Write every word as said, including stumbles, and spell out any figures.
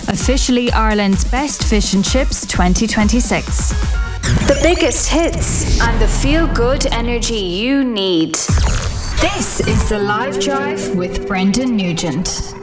officially Ireland's Best Fish and Chips twenty twenty-six. The biggest hits and the feel-good energy you need. This is The Live Drive with Brendan Nugent.